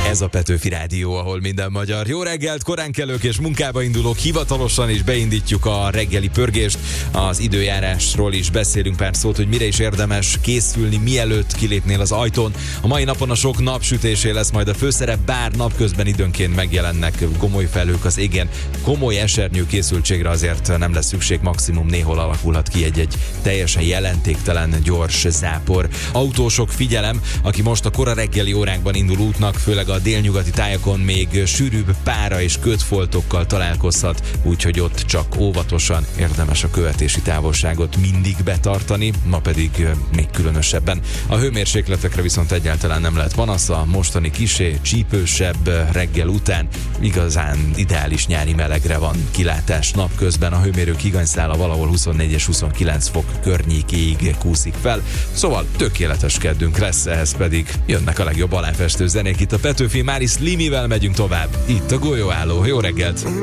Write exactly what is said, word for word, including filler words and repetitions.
Ez a Petőfi Rádió, ahol minden magyar. Jó reggelt, koránkelők és munkába indulók, hivatalosan is beindítjuk a reggeli pörgést. Az időjárásról is beszélünk pár szót, hogy mire is érdemes készülni, mielőtt kilépnél az ajtón. A mai napon a sok napsütésé lesz majd a főszerep, bár napközben időnként megjelennek gomoly felhők az égen. Komoly esernyő készültségre azért nem lesz szükség, maximum néhol alakulhat ki egy-egy teljesen jelentéktelen gyors zápor. Autósok, figyelem, aki most a kora reggeli órákban indul útnak, főleg a délnyugati tájakon még sűrűbb pára és kötfoltokkal találkozhat, úgyhogy ott csak óvatosan érdemes a követési távolságot mindig betartani, ma pedig még különösebben. A hőmérsékletekre viszont egyáltalán nem lehet panasz, a mostani kisé csípősebb reggel után igazán ideális nyári melegre van kilátás. Napközben a hőmérők higanyszála valahol huszonnégy és huszonkilenc fok környékéig kúszik fel, szóval tökéletes kedvünk lesz, ehhez pedig jönnek a legjobb aláfestő zenék itt a Petőfi. Máris Limivel megyünk tovább, itt a Golyóálló. Jó reggelt!